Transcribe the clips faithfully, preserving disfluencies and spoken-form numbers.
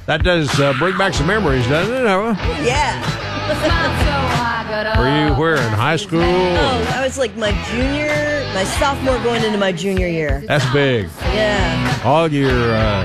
That does uh, bring back some memories, doesn't it, Ella? Yeah. Were you where, in high school? Oh, I was like my junior, my sophomore going into my junior year. That's big. Yeah. All your, uh,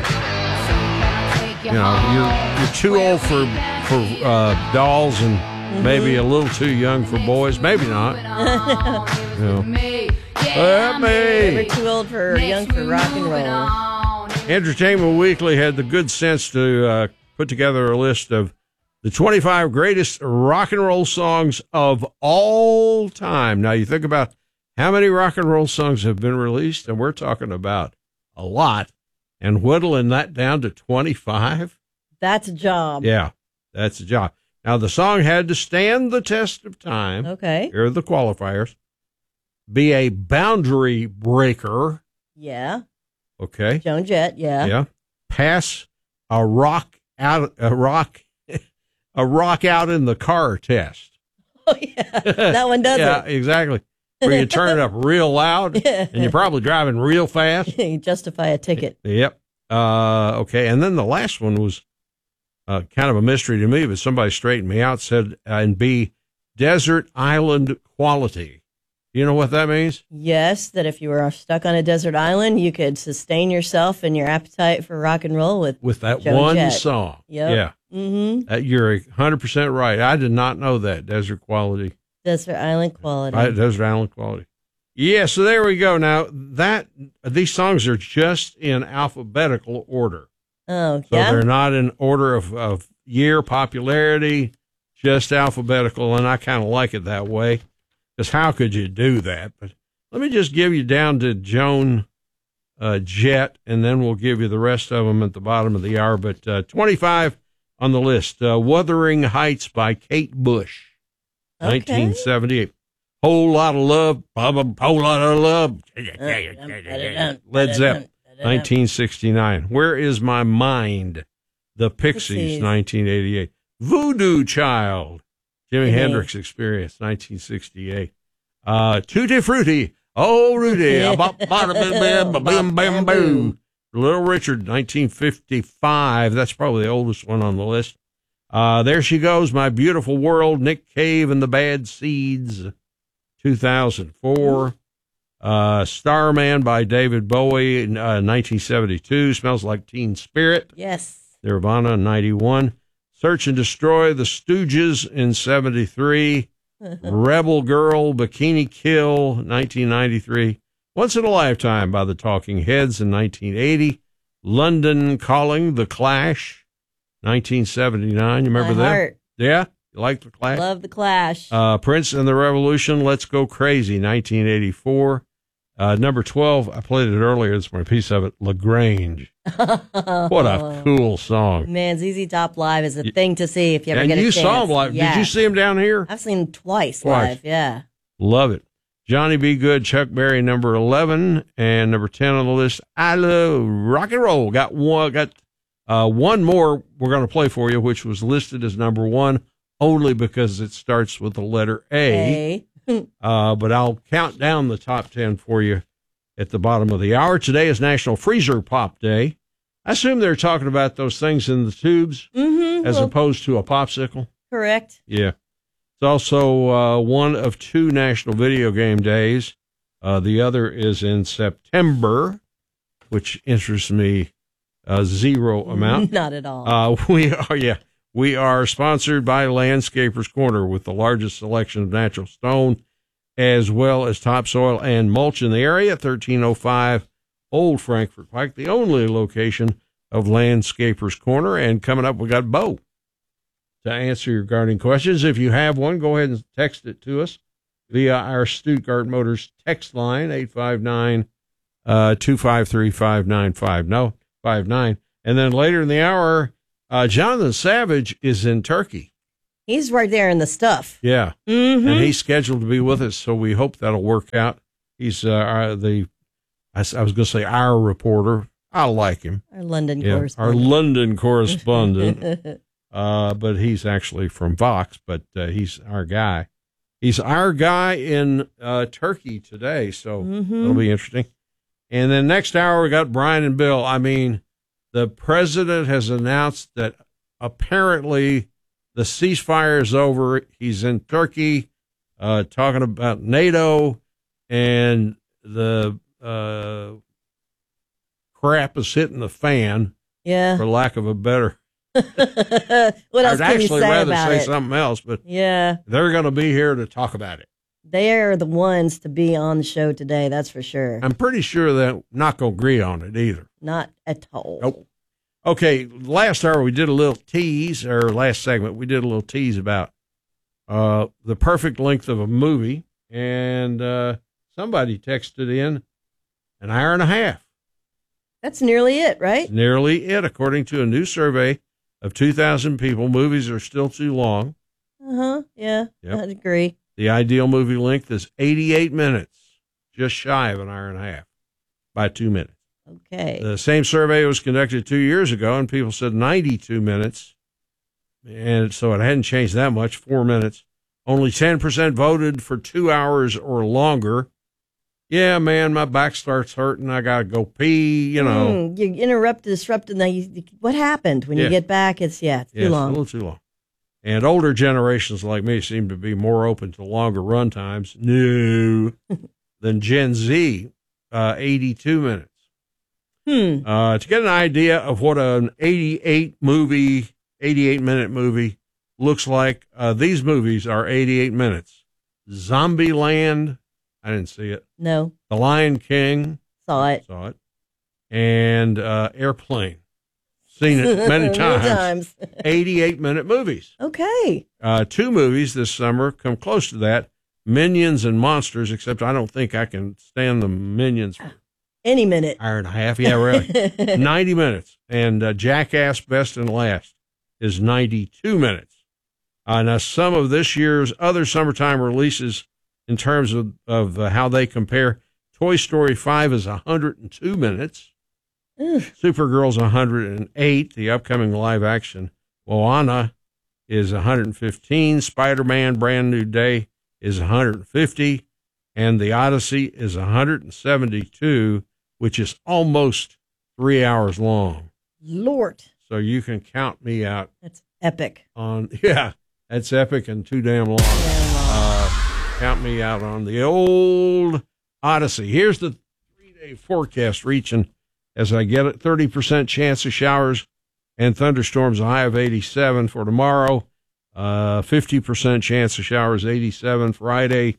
you know, you're, you're too old for, for uh, dolls and mm-hmm. maybe a little too young for boys. Maybe not. You know. Let me. Never too old for or young for rock and roll. Entertainment Weekly had the good sense to uh, put together a list of the twenty-five greatest rock and roll songs of all time. Now, you think about how many rock and roll songs have been released, and we're talking about a lot, and whittling that down to twenty-five. That's a job. Yeah, that's a job. Now, the song had to stand the test of time. Okay. Here are the qualifiers. Be a boundary breaker. Yeah. Okay. Joan Jett, yeah. Yeah. Pass a rock out, a rock, a rock out in the car test. Oh, yeah. That one does yeah, it. exactly. Where you turn it up real loud and you're probably driving real fast. You justify a ticket. Yep. Uh, okay. And then the last one was uh, kind of a mystery to me, but somebody straightened me out, said, uh, and B, desert island quality. You know what that means? Yes, that if you were stuck on a desert island, you could sustain yourself and your appetite for rock and roll with with that Joan one Jett. song. Yep. Yeah. Mm-hmm. Uh, you're one hundred percent right. I did not know that, desert quality. Desert island quality. I, desert island quality. Yeah, so there we go. Now, that these songs are just in alphabetical order. Oh, so yeah? they're not in order of, of year popularity, just alphabetical, and I kind of like it that way. Because how could you do that? But let me just give you down to Joan uh, Jett, and then we'll give you the rest of them at the bottom of the hour. But uh, twenty-five on the list. Uh, Wuthering Heights by Kate Bush, okay. nineteen seventy-eight. Whole Lot of Love, Whole Lot of Love. Led Zeppelin, nineteen sixty-nine. Where Is My Mind? The Pixies, Pixies. nineteen eighty-eight. Voodoo Child. Jimi mm-hmm. Hendrix Experience, nineteen sixty-eight. Uh, Tutti Frutti, oh, Rudy, Little Richard, nineteen fifty-five. That's probably the oldest one on the list. Uh, There She Goes, My Beautiful World, Nick Cave and the Bad Seeds, two thousand four. Uh, Starman by David Bowie, uh, nineteen seventy-two. Smells Like Teen Spirit. Yes. Nirvana, ninety-one. Search and Destroy, The Stooges in seventy-three. Rebel Girl, Bikini Kill, nineteen ninety-three. Once in a Lifetime by the Talking Heads in nineteen eighty. London Calling, The Clash, nineteen seventy-nine. You remember My that? heart. Yeah? You like The Clash? Love The Clash. Uh, Prince and the Revolution, Let's Go Crazy, nineteen eighty-four. Uh, number twelve, I played it earlier. It's my piece of it, LaGrange. What a cool song. Man, Z Z Top Live is a thing to see if you ever and get a you chance. saw him live. Yeah. Did you see him down here? I've seen him twice, Twice. live, yeah. Love it. Johnny B. Good, Chuck Berry, number eleven. And number ten on the list, I Love Rock and Roll. Got one, got uh, one more we're going to play for you, which was listed as number one only because it starts with the letter A. A. uh, but I'll count down the top ten for you at the bottom of the hour. Today is National Freezer Pop Day. I assume they're talking about those things in the tubes mm-hmm, as well, opposed to a popsicle. Correct. Yeah. It's also uh, one of two National Video Game Days. Uh, the other is in September, which interests me uh, zero amount. Not at all. Uh, we are, yeah, we are sponsored by Landscapers Corner with the largest selection of natural stone, as well as topsoil and mulch in the area. thirteen oh five Old Frankfort Pike, the only location of Landscapers Corner. And coming up, we got Bo to answer your gardening questions. If you have one, go ahead and text it to us via our Stuttgart Motors text line, eight five nine, two five three, five nine five. No, five nine. And then later in the hour, uh, Jonathan Savage is in Turkey. He's right there in the stuff. Yeah. Mm-hmm. And he's scheduled to be with us, so we hope that'll work out. He's uh, our, the, I, I was going to say our reporter. I like him. Our London yeah, correspondent. Our London correspondent. uh, but he's actually from Vox, but uh, he's our guy. He's our guy in uh, Turkey today, so mm-hmm. it'll be interesting. And then next hour, we got Brian and Bill. I mean, the president has announced that apparently the ceasefire is over. He's in Turkey uh, talking about NATO, and the uh, crap is hitting the fan, Yeah. for lack of a better. What else I'd can you actually say rather about say it? something else, but Yeah. they're going to be here to talk about it. They're the ones to be on the show today, that's for sure. I'm pretty sure they're not going to agree on it either. Not at all. Nope. Okay, last hour we did a little tease, or last segment we did a little tease about uh, the perfect length of a movie, and uh, somebody texted in an hour and a half. That's nearly it, right? It's nearly it, according to a new survey of two thousand people. Movies are still too long. Uh-huh. Yeah, Yep. I'd agree. The ideal movie length is eighty-eight minutes, just shy of an hour and a half by two minutes. Okay. The same survey was conducted two years ago, and people said ninety-two minutes. And so it hadn't changed that much, four minutes. Only ten percent voted for two hours or longer. Yeah, man, my back starts hurting. I got to go pee, you know. Mm, you interrupt, disrupt, and then you, what happened? When Yeah. you get back, it's, yeah, it's too Yeah, it's long. a little too long. And older generations like me seem to be more open to longer run times. No. Than Gen Z, uh, eighty-two minutes. Hmm. Uh, to get an idea of what an eighty-eight movie, eighty-eight minute movie looks like, uh, these movies are eighty-eight minutes. Zombieland, I didn't see it. No, The Lion King, saw it. saw it. And uh, Airplane, seen it many Many times. times. eighty-eight minute movies. Okay. Uh, two movies this summer come close to that, Minions and Monsters, except I don't think I can stand the Minions for Any minute. an hour and a half. Yeah, really. ninety minutes. And uh, Jackass Best and Last is ninety-two minutes. Uh, now, some of this year's other summertime releases in terms of, of uh, how they compare, Toy Story five is one hundred two minutes. Oof. Supergirl's one hundred eight. The upcoming live action Moana is one hundred fifteen. Spider-Man Brand New Day is one hundred fifty. And The Odyssey is one hundred seventy-two, which is almost three hours long. Lord, So you can count me out that's epic. on, yeah, that's epic and too damn long. Damn long. Uh, count me out on the old Odyssey. Here's the three-day forecast reaching as I get it. thirty percent chance of showers and thunderstorms, a high of eighty-seven for tomorrow. Uh, fifty percent chance of showers, eighty-seven Friday.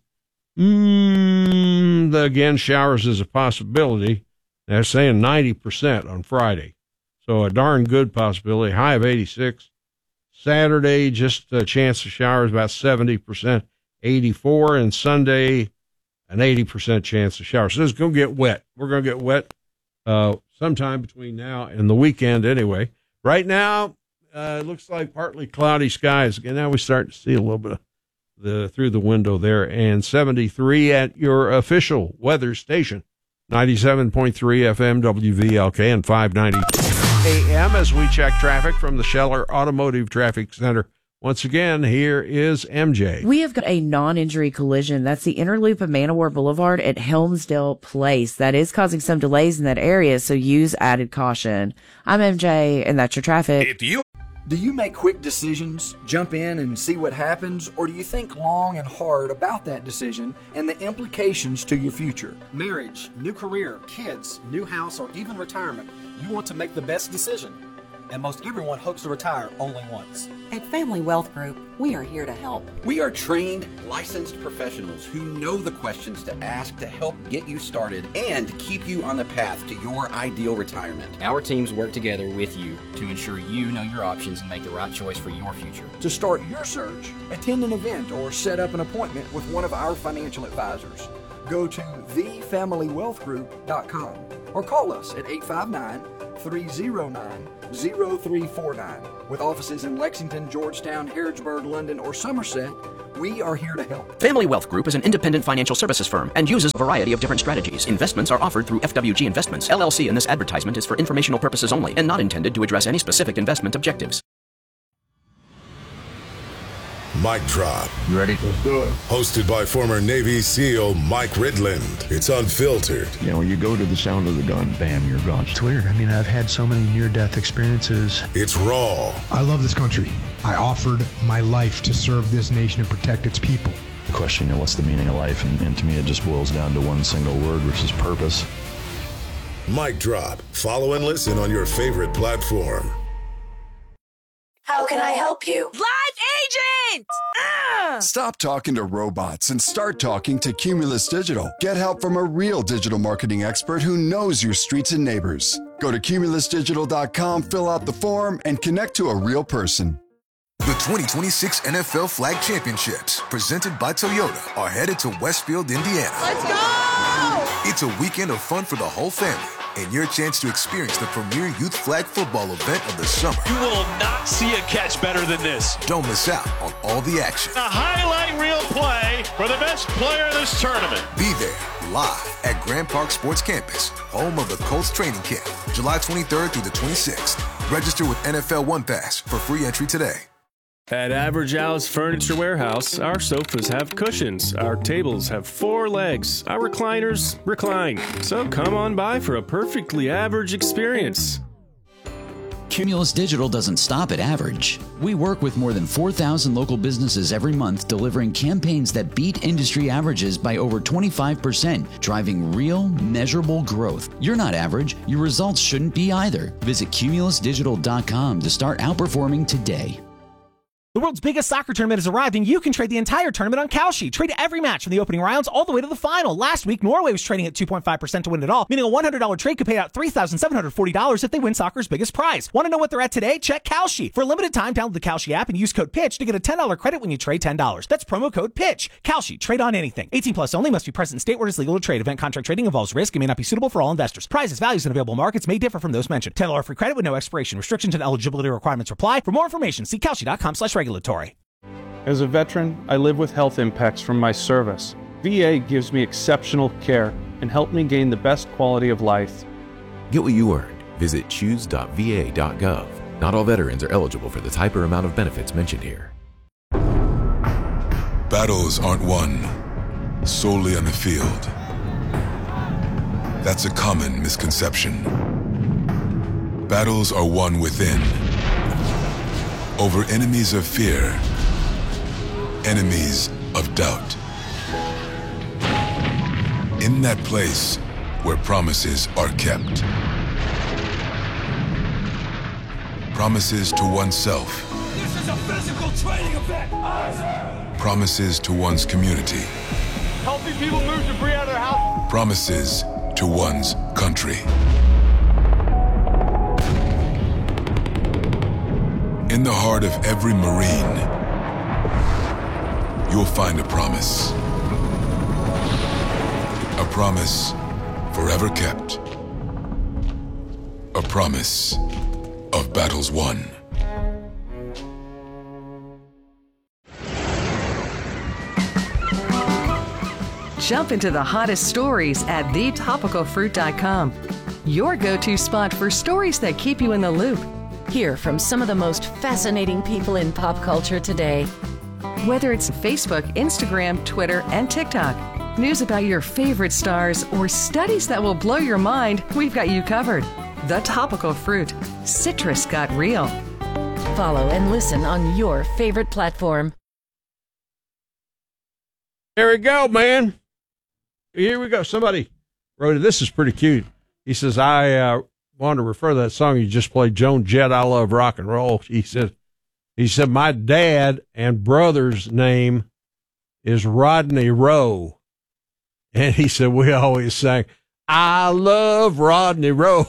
Mm, the, again, showers is a possibility. They're saying ninety percent on Friday. So a darn good possibility, high of eighty-six. Saturday, just a chance of showers, about seventy percent, eighty-four. And Sunday, an eighty percent chance of showers. So it's going to get wet. We're going to get wet uh, sometime between now and the weekend anyway. Right now, uh, it looks like partly cloudy skies. Again, now we start to see a little bit of the through the window there. And seventy-three at your official weather station, ninety-seven point three F M W V L K and five ninety A M as we check traffic from the Scheller Automotive Traffic Center. Once again, here is M J. We have got a non-injury collision. That's the inner loop of Manowar Boulevard at Helmsdale Place. That is causing some delays in that area, so use added caution. I'm M J, and that's your traffic. If you Do you make quick decisions, jump in and see what happens, or do you think long and hard about that decision and the implications to your future? Marriage, new career, kids, new house, or even retirement, you want to make the best decision. And most everyone hopes to retire only once. At Family Wealth Group, we are here to help. We are trained, licensed professionals who know the questions to ask to help get you started and keep you on the path to your ideal retirement. Our teams work together with you to ensure you know your options and make the right choice for your future. To start your search, attend an event or set up an appointment with one of our financial advisors. Go to the family wealth group dot com or call us at eight five nine, three oh nine, oh three four nine. With offices in Lexington, Georgetown, Harrodsburg, London, or Somerset, we are here to help. Family Wealth Group is an independent financial services firm and uses a variety of different strategies. Investments are offered through F W G Investments, L L C, and this advertisement is for informational purposes only and not intended to address any specific investment objectives. Mic Drop. You ready? Let's do it. Hosted by former Navy SEAL Mike Ridland. It's unfiltered. You know, when you go to the sound of the gun, bam, you're gone. It's weird. I mean, I've had so many near-death experiences. It's raw. I love this country. I offered my life to serve this nation and protect its people. The question, you know, what's the meaning of life? And, and to me, it just boils down to one single word, which is purpose. Mic Drop. Follow and listen on your favorite platform. How can I help you? Live agent! Ah! Stop talking to robots and start talking to Cumulus Digital. Get help from a real digital marketing expert who knows your streets and neighbors. Go to cumulus digital dot com, fill out the form, and connect to a real person. The twenty twenty-six N F L Flag Championships, presented by Toyota, are headed to Westfield, Indiana. Let's go! It's a weekend of fun for the whole family, and your chance to experience the premier youth flag football event of the summer. You will not see a catch better than this. Don't miss out on all the action. A highlight reel play for the best player in this tournament. Be there, live at Grand Park Sports Campus, home of the Colts training camp, July twenty-third through the twenty-sixth. Register with N F L One Pass for free entry today. At Average Al's Furniture Warehouse, our sofas have cushions, our tables have four legs, our recliners recline. So come on by for a perfectly average experience. Cumulus Digital doesn't stop at average. We work with more than four thousand local businesses every month, delivering campaigns that beat industry averages by over twenty-five percent, driving real, measurable growth. You're not average. Your results shouldn't be either. Visit cumulus digital dot com to start outperforming today. The world's biggest soccer tournament has arrived, and you can trade the entire tournament on Kalshi. Trade every match from the opening rounds all the way to the final. Last week, Norway was trading at two point five percent to win it all, meaning a one hundred dollars trade could pay out three thousand seven hundred forty dollars if they win soccer's biggest prize. Want to know what they're at today? Check Kalshi. For a limited time, download the Kalshi app and use code PITCH to get a ten dollars credit when you trade ten dollars. That's promo code PITCH. Kalshi. Trade on anything. eighteen plus only. Must be present in state where it is legal to trade. Event contract trading involves risk and may not be suitable for all investors. Prizes, values, and available markets may differ from those mentioned. ten dollars free credit with no expiration. Restrictions and eligibility requirements apply. For more information, see kalshi dot com slash regulatory. As a veteran, I live with health impacts from my service. V A gives me exceptional care and helped me gain the best quality of life. Get what you earned. Visit choose dot v a dot gov. Not all veterans are eligible for the type or amount of benefits mentioned here. Battles aren't won solely on the field. That's a common misconception. Battles are won within, over enemies of fear, enemies of doubt. In that place where promises are kept. Promises to oneself. This is a physical training event. Promises to one's community. Helping people move debris out of their house. Promises to one's country. In the heart of every Marine, you'll find a promise. A promise forever kept. A promise of battles won. Jump into the hottest stories at the topical fruit dot com. Your go-to spot for stories that keep you in the loop. Hear from some of the most fascinating people in pop culture today. Whether it's Facebook, Instagram, Twitter, and TikTok, news about your favorite stars, or studies that will blow your mind, we've got you covered. The Topical Fruit. Citrus got real. Follow and listen on your favorite platform. There we go, man. Here we go. Somebody wrote it. This is pretty cute. He says, I uh, want to refer to that song you just played, Joan Jett, I Love Rock and Roll. He said, he said, my dad and brother's name is Rodney Rowe. And he said, we always sang, I love Rodney Rowe.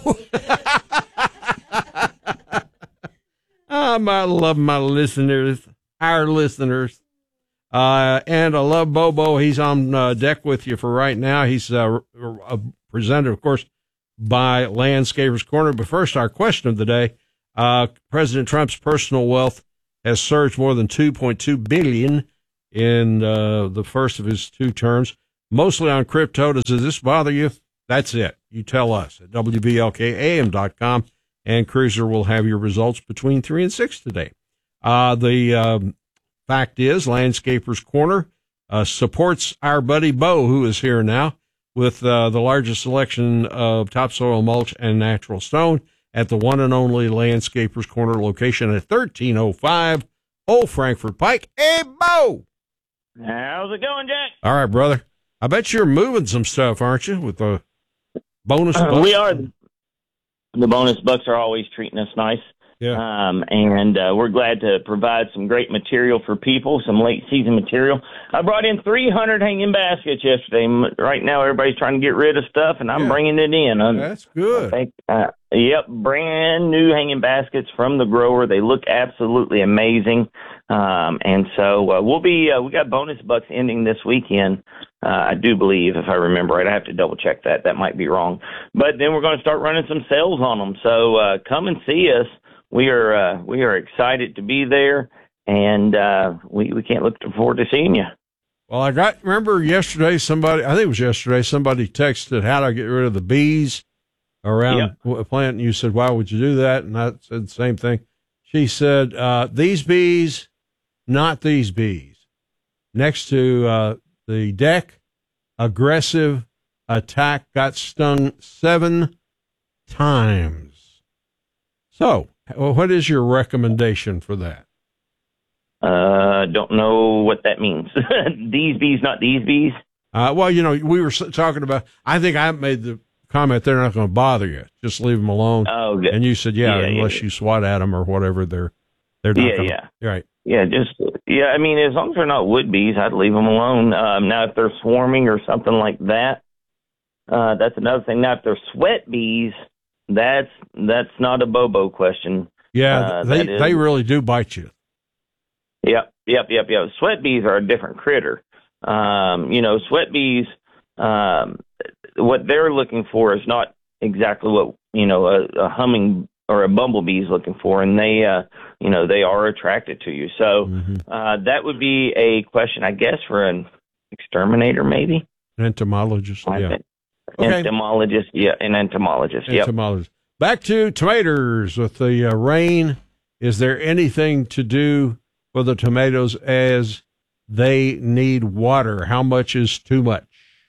I love my listeners, our listeners. Uh, and I love Bobo. He's on uh, deck with you for right now. He's uh, uh, presented, of course, by Landscaper's Corner. But first, our question of the day. Uh, President Trump's personal wealth has surged more than two point two billion dollars in uh, the first of his two terms, mostly on crypto. Does this bother you? That's it. You tell us at W V L K A M dot com, and Cruiser will have your results between three and six today. Uh, the um, fact is, Landscapers Corner uh, supports our buddy Bo, who is here now with uh, the largest selection of topsoil mulch and natural stone at the one and only Landscapers Corner location at thirteen oh five Old Frankfort Pike. Hey, Bo! How's it going, Jack? All right, brother. I bet you're moving some stuff, aren't you, with the bonus bucks? Uh, we are. The bonus bucks are always treating us nice. Yeah. Um, and uh, we're glad to provide some great material for people, some late season material. I brought in three hundred hanging baskets yesterday. Right now, everybody's trying to get rid of stuff, and I'm yeah. bringing it in. That's good. I think, uh, yep, brand new hanging baskets from the grower. They look absolutely amazing. Um, and so uh, we'll be, uh, we got bonus bucks ending this weekend. Uh, I do believe, if I remember right. I have to double check that. That might be wrong. But then we're going to start running some sales on them. So uh, come and see us. We are uh, we are excited to be there, and uh, we we can't look forward to seeing you. Well, I got remember yesterday somebody I think it was yesterday somebody texted how to get rid of the bees around yep. a plant, and you said why would you do that? And I said the same thing. She said uh, these bees, not these bees. Next to uh, the deck, aggressive attack, got stung seven times. So. Well, what is your recommendation for that? Uh, don't know what that means. These bees, not these bees? Uh, well, you know, we were talking about, I think I made the comment, they're not going to bother you. Just leave them alone. Oh, good. And you said, yeah, yeah unless yeah. you swat at them or whatever, they're, they're not yeah, going to. Yeah, right. Yeah, just, yeah, I mean, as long as they're not wood bees, I'd leave them alone. Um, now, if they're swarming or something like that, uh, that's another thing. Now, if they're sweat bees, That's that's not a Bobo question. Yeah, uh, they they really do bite you. Yep, yep, yep, yep. Sweat bees are a different critter. Um, you know, sweat bees, um, what they're looking for is not exactly what, you know, a, a humming or a bumblebee is looking for, and they, uh, you know, they are attracted to you. So mm-hmm. uh, that would be a question, I guess, for an exterminator, maybe? An entomologist, I yeah. Think. Okay. Entomologist, yeah, an entomologist, yeah. Entomologist. Back to tomatoes with the uh, rain. Is there anything to do for the tomatoes as they need water? How much is too much?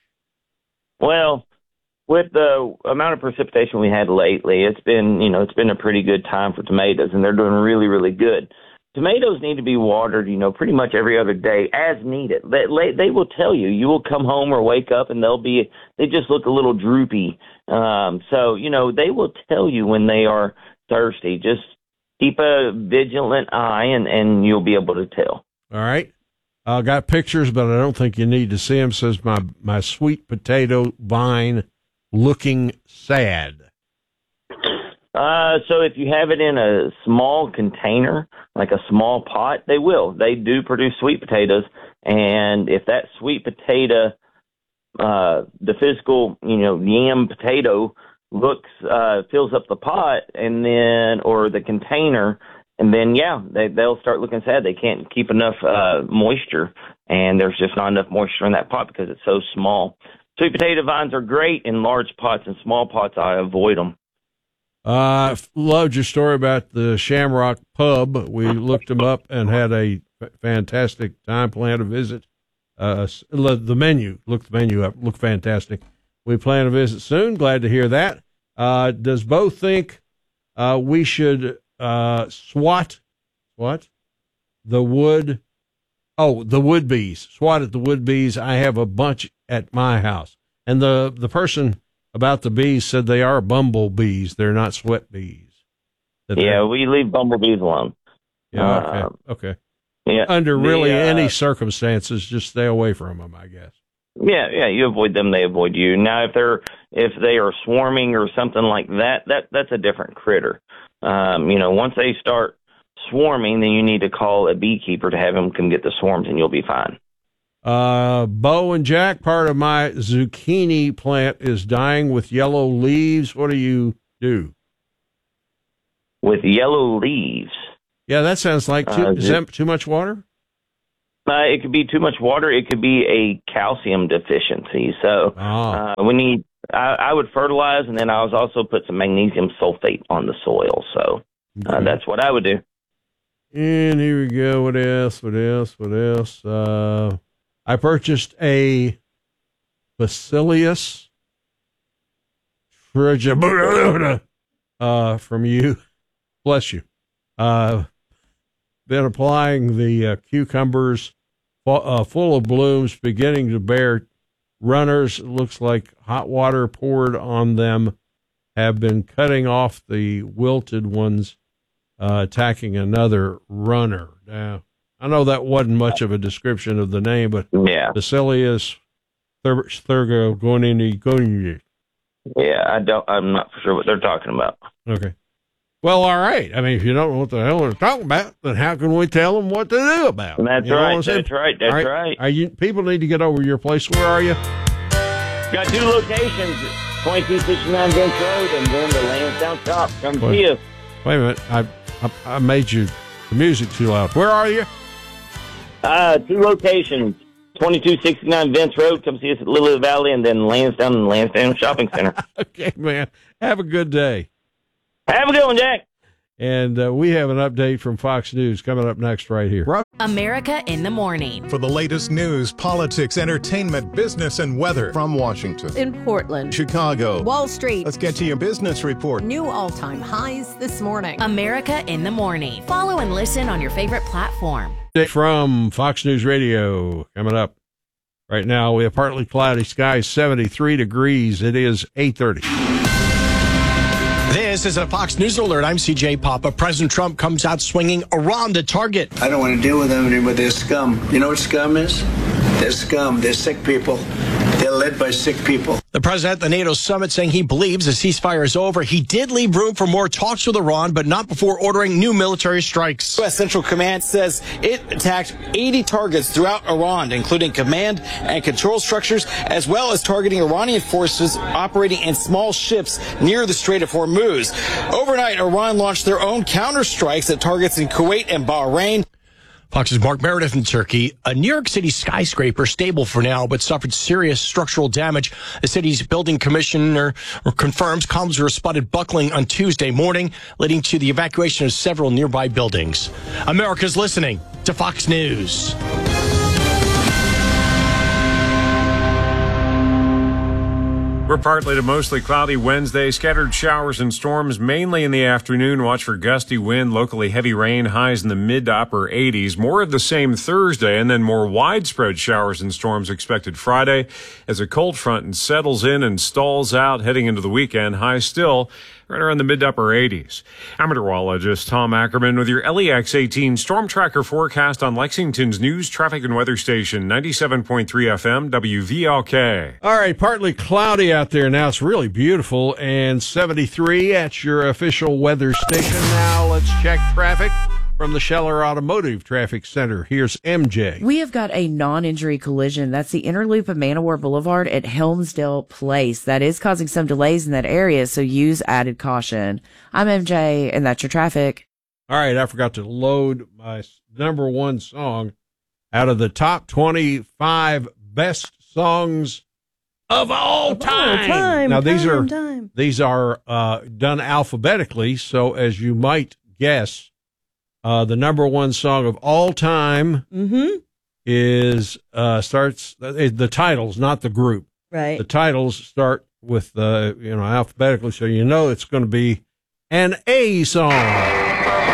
Well, with the amount of precipitation we had lately, it's been, you know, it's been a pretty good time for tomatoes, and they're doing really, really good. Tomatoes need to be watered, you know, pretty much every other day as needed. They, they will tell you. You will come home or wake up and they'll be, they just look a little droopy. Um, so, you know, they will tell you when they are thirsty. Just keep a vigilant eye and, and you'll be able to tell. All right. I uh, got pictures, but I don't think you need to see them. Says my, my sweet potato vine looking sad. Uh, so if you have it in a small container, like a small pot, they will. They do produce sweet potatoes, and if that sweet potato, uh, the physical, you know, yam potato looks, uh, fills up the pot, and then, or the container, and then, yeah, they, they'll start looking sad. They can't keep enough, uh, moisture, and there's just not enough moisture in that pot because it's so small. Sweet potato vines are great in large pots, and small pots, I avoid them. Uh, loved your story about the Shamrock Pub. We looked them up and had a f- fantastic time. Plan to visit. Uh, the menu, look the menu up, look fantastic. We plan to visit soon. Glad to hear that. Uh, does Bo think uh, we should uh, swat what the wood? Oh, the wood bees. Swat at the wood bees. I have a bunch at my house, and the the person about the bees said they are bumblebees. They're not sweat bees. Yeah, we leave bumblebees alone. Yeah, okay. Uh, okay. Yeah, Under really the, uh, any circumstances, just stay away from them, I guess. Yeah, yeah, you avoid them, they avoid you. Now, if they're if they are swarming or something like that, that that's a different critter. Um, you know, once they start swarming, then you need to call a beekeeper to have him come get the swarms, and you'll be fine. Uh, Bo and Jack, part of my zucchini plant is dying with yellow leaves. What do you do? With yellow leaves? Yeah, that sounds like too, uh, is that too much water? Uh, it could be too much water. It could be a calcium deficiency. So oh. uh, we need, I, I would fertilize, and then I was also put some magnesium sulfate on the soil. So uh, okay. that's what I would do. And here we go. What else? What else? What else? Uh, I purchased a Bacillus frigibus uh, from you. Bless you. Uh, been applying the uh, cucumbers fu- uh, full of blooms, beginning to bear runners. It looks like hot water poured on them have been cutting off the wilted ones, uh, attacking another runner. Now, I know that wasn't much of a description of the name, but yeah, Bacillus thuringiensis. Yeah, I don't. I'm not for sure what they're talking about. Okay. Well, all right. I mean, if you don't know what the hell they're talking about, then how can we tell them what to do about it? That's you know right. That's right. That's right. right. Are you people need to get over your place? Where are you? Got two locations: twenty-two sixty-nine Bench Road, and then the Lansdowne Shop. Come wait, see us. Wait a minute. I, I I made you the music too loud. Where are you? Uh, two locations: twenty-two sixty-nine Vince Road. Come see us at Lily Valley, and then Lansdowne and Lansdowne Shopping Center. Okay, man. Have a good day. Have a good one, Jack. And uh, we have an update from Fox News coming up next right here. America in the Morning. For the latest news, politics, entertainment, business, and weather. From Washington. In Portland. Chicago. Wall Street. Let's get to your business report. New all-time highs this morning. America in the Morning. Follow and listen on your favorite platform. From Fox News Radio coming up right now. We have partly cloudy skies, seventy-three degrees. It is eight thirty. This is a Fox News alert. I'm C J Papa. President Trump comes out swinging Iran to target. I don't want to deal with them anymore. They're scum. You know what scum is? They're scum. They're sick people. They're led by sick people. The president at the NATO summit saying he believes the ceasefire is over. He did leave room for more talks with Iran, but not before ordering new military strikes. U S Central Command says it attacked eighty targets throughout Iran, including command and control structures, as well as targeting Iranian forces operating in small ships near the Strait of Hormuz. Overnight, Iran launched their own counterstrikes at targets in Kuwait and Bahrain. Fox's Mark Meredith in Turkey. A New York City skyscraper, stable for now, but suffered serious structural damage. The city's building commissioner confirms columns were spotted buckling on Tuesday morning, leading to the evacuation of several nearby buildings. America's listening to Fox News. We're partly to mostly cloudy Wednesday. Scattered showers and storms mainly in the afternoon. Watch for gusty wind, locally heavy rain, highs in the mid to upper eighties. More of the same Thursday, and then more widespread showers and storms expected Friday as a cold front settles in and stalls out heading into the weekend. Highs still right around the mid to upper eighties. I'm meteorologist Tom Ackerman with your L E X eighteen Storm Tracker forecast on Lexington's news, traffic, and weather station, ninety-seven point three F M, W V L K. All right, partly cloudy out there now. It's really beautiful, and seventy-three at your official weather station. Now let's check traffic from the Scheller Automotive Traffic Center. Here's M J. We have got a non-injury collision. That's the inner loop of Manowar Boulevard at Helmsdale Place. That is causing some delays in that area, so use added caution. I'm M J, and that's your traffic. All right, I forgot to load my number one song out of the top twenty-five best songs of all of time. All time. Now, these time, are time. these are uh, done alphabetically, so as you might guess, Uh, the number one song of all time mm-hmm. is uh, starts uh, the titles, not the group. Right. The titles start with uh, you know alphabetically, so you know it's going to be an A song.